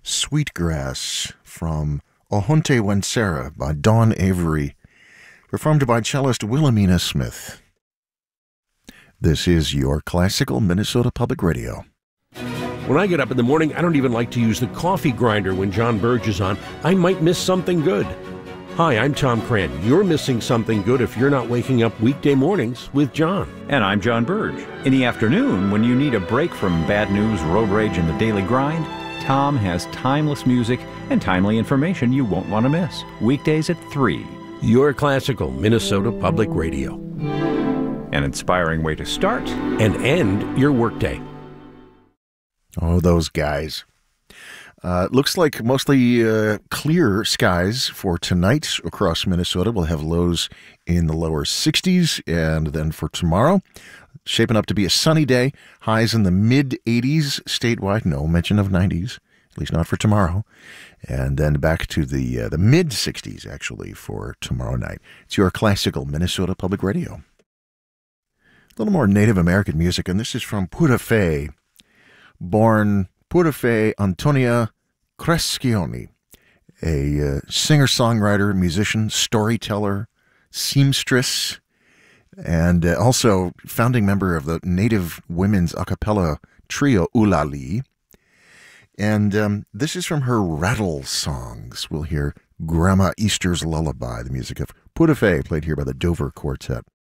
Sweetgrass from Ohonte Wensera by Dawn Avery, performed by cellist Wilhelmina Smith. This is your classical Minnesota Public Radio. When I get up in the morning, I don't even like to use the coffee grinder when John Burge is on. I might miss something good. Hi, I'm Tom Cran. You're missing something good if you're not waking up weekday mornings with John. And I'm John Burge. In the afternoon, when you need a break from bad news, road rage, and the daily grind, Tom has timeless music and timely information you won't want to miss. Weekdays at 3. Your classical Minnesota Public Radio. An inspiring way to start and end your workday. Oh, those guys. Looks like mostly clear skies for tonight across Minnesota. We'll have lows in the lower 60s, and then for tomorrow, shaping up to be a sunny day. Highs in the mid-80s statewide. No mention of 90s, at least not for tomorrow. And then back to the mid-60s, actually, for tomorrow night. It's your classical Minnesota Public Radio. A little more Native American music, and this is from Pura Fé, born Pura Fé Antonia Crescioni, a singer-songwriter, musician, storyteller, seamstress, and also founding member of the Native women's a cappella trio Ulali. And this is from her rattle songs. We'll hear Grandma Easter's Lullaby, the music of Pura Fé, played here by the Dover Quartet.